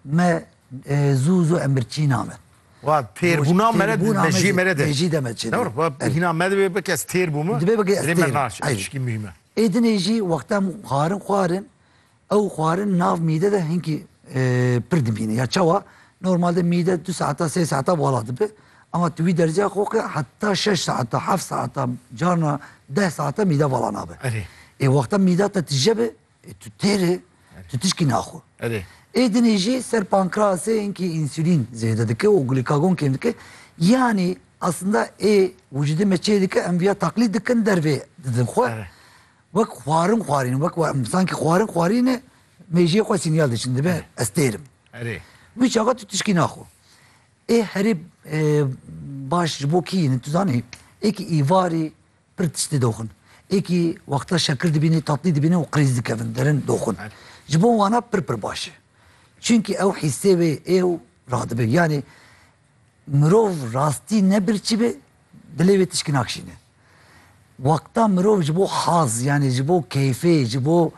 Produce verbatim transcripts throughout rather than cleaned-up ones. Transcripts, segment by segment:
me zû zû emirçî name. Wa têrbûna me re mejî me re de. Mejî de me çê. Doğru. Hîna me dibe bi kes têrbûmu. Dibe bi kes têrbûmu. Tişkî mühim e. Êdinê jî wexta xwarin xwarin ew xwarin nav mîde de hinkî pir dibîne. Ya çawa normalde mîde du saeta sê saeta wala dibe. Ama tu wî derceya xwe heta şeş saeta heft saeta carna deh saeta mîde wala nabe. Ê wexta mîda te tijebe tu têrê tu tişkî naxwe. Êdinê jî ser pankrasê hinkî insülîn zêde dike û glîkagon kêm dike. Yani aslında ê vücudê me çê dike em viya taklîd dikin dervê didin xwe. Wek xwarin xwarîn wek sankî xwarin xwarîne mejiyê xwe sinyal diçin dibe ez têrim. Wî çaxa tu tişkî naxwe. Ê herî baş ji bo kî yînin tu zanî êkî îvarî pir tiştê doxin. Êkî wexta şekir dibînî tatlî dibîne û qrîz dikevin derin doxin. Ji bo wana pir pir baş e. Çünkü ew hissê wê êw radibe. Yani mirov rastî nebirçibe dilê wê tişkî nakşîne. Wexta mirov ji bo haz yani ji bo keyfê ji bo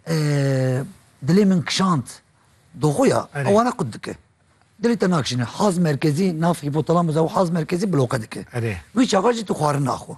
dilê min kişand doxuya ew wana qut dike. Dilê te nakşîne. Haz merkezî nav hipotalamus ew haz merkezî bloke dike. Wî çaxa jî tu xwarin naxwe.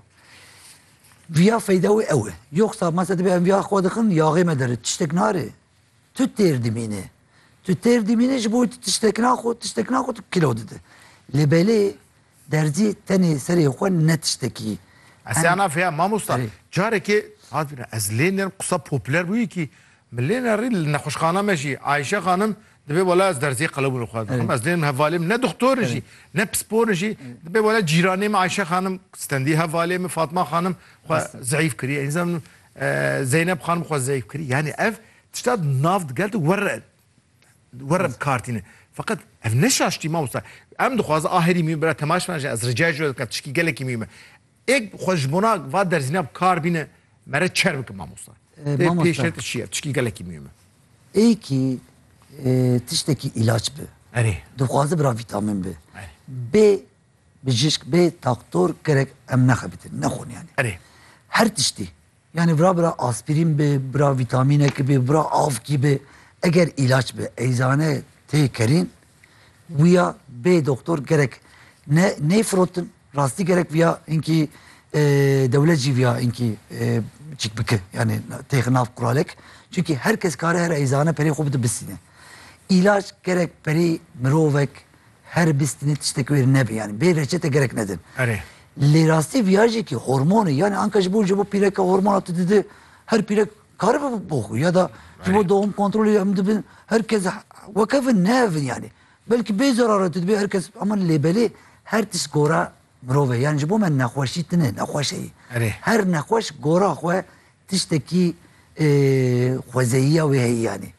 Viya feyda wê ew e. Yoksa mesela dibe em viya xwe dixin yaxê me dere tiştek nare. Tu têr dimîne. Tu têr dimîne ji bo tu tiştek naxwe tiştek naxwe tu kilo dide. Li belê derzî tenê serê xwe ne tiştekî. Esena feya mamosta. Carekê hat bîne ez lênên qisa popüler bûyî ki milên rî li nexweşxana me jî Ayşe xanim dibe wala ez derzî qelebûn xwe dikim. Ez lênim hevalêm ne doktor jî ne psikolog jî dibe wala cîranê me Ayşe xanim stendî hevalê me Fatma xanim xwe zayıf kiriye. İnsan Zeynep xanim xwe zayıf kiriye. Yani ev tişta nav digel tu were were kartîne. Fakat ev ne şaştî mamosta. Em dixwaze aherî mî bira temaş me ez rica ji we tişkî gelekî mî me. Ek xwe ji bona va derzîna kar bîne mere çer bikim mamosta. Pêşê tişiye tişkî gelekî mî me. Êkî tiştekî ilaç bi. Dixwaze bira vîtamîn bi. Bê bijîşk bê doktor gerek em nexebitin nexwin yani. Her tiştî. Yani bira bira aspirin bi, bira vitaminekî bi, bira avkî bi. Eger ilaç bi, eczane tê kerîn wiya bê doktor gerek ne neyfrotin rastî gerek viya hinkî dewlet jî viya hinkî çîk bike yani tê nav kuralek. Çünkü herkes kare her eczane perê xwe bide bistîne. İlaç gerek perê mirovek her bistîne tiştek wê nebe yani bê reçete gerek nedin. Lê rastî viya jî ki hormonê yani anka ji bo ji bo pîreka hormona tu dide her pîrek kare bibe boxu ya da ji bo doğum kontrolü em dibin herkes wekevin nevin yani. Belki bê zeraretê dibe herkes ama lê belê her tişt gora mirov e yani ji bo me nexweşî tune nexweşeyî. Her nexweş gora xwe tiştekî xwezeyiya wê heyî yani.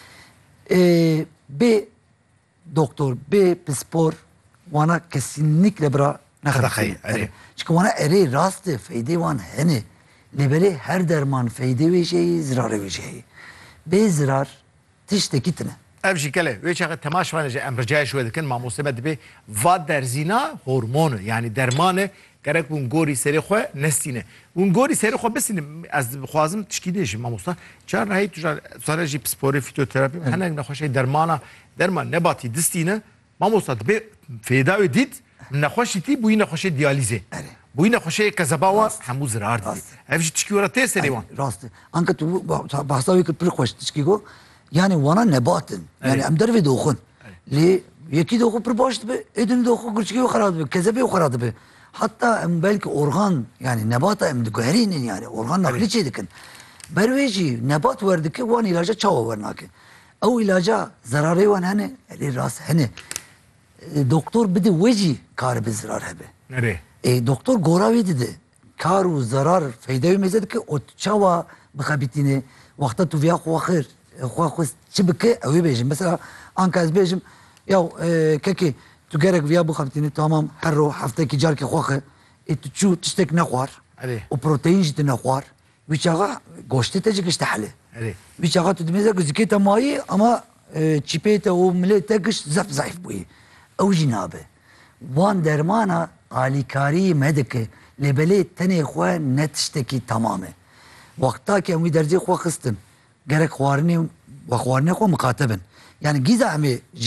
Bê doktor bê pispor wana kesinlikle bira nexebixî. Çünkü wana erê rast e feydê wan hene. Lê belê her derman feydê wê şeyî zirarê wê şeyî. Bê zirar tiştekî tune. Ev jî gelê wê çaxa temaş vane ji em ricayê ji we dikin mamostê me dibe va derzîna hormonu yani dermanê gerek bûn gorî serê xwe nestîne. Bûn gorî serê xwe bistîne ez dixwazim tişkî dê jî mamosta. Carna hey tu sare jî psikolojî fîtoterapi hinek nexweşê dermana derman nebatî distîne mamosta dibe fêda wê dît nexweşî tî bûyî nexweşê diyalîzê. Bûyî nexweşê kezeba we hemû zirar didî. Ev jî tişkî were tê serê wan. Rast e. Anka tu behsa wê kir pir xweş tişkî got. Yani wana nebatin. Yani em dervê doxin. Lê yekî doxu pir baş dibe, êdinê doxu gurçikê wê xera dibe, kezebê wê xera dibe. Hatta em belki organ yani nebata em diguherînin yani organ naklî çê dikin. Ber wê jî nebat werdike wan ilaca çawa wernake. Ew ilaca zerarê wan hene, erê rast hene. Doktor bide wê jî kar bi zirar hebe. E doktor gora wê dide. Kar û zarar feyda wê mêze dike o çawa bixebitîne wexta tu viya xwe xir xwe xwe çi bike ew ê bêjin. Mesela anka ez bêjim ya kekê tu gerek viya bixebitîne tamam her ro heftekî carkê xwe xe ê tu çû tiştek nexwar û proteîn jî tu nexwar wî çaxa goştê te jî gişt hele. Wî çaxa tu dimêze ku zikê te mayî ama çîpê te û milê te gişt zef zayıf bûyî. Ew jî nabe. Wan dermana alîkariyê me dike lê belê tenê xwe ne tiştekî tamam e. Wexta ki em wî derzê xwe xistin gerek xwarinê ve xwarinê xwe miqatebin. Yani gîza em ê